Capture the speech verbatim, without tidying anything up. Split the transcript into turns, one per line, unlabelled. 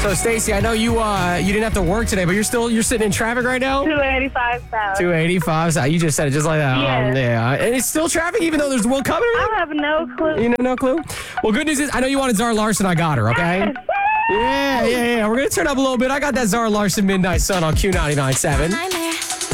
So, Stacy, I know you uh, you didn't have to work today, but you're still you're sitting in traffic right now?
two eighty-five south.
two eighty-five south. You just said it just like that.
Yes.
Um, yeah. And it's still traffic even though there's one coming?
I have no clue.
You know, no clue? Well, good news is I know you wanted Zara Larson. I got her, okay? Yeah, yeah, yeah. We're going to turn up a little bit. I got that Zara Larson Midnight Sun on Q ninety-nine point seven.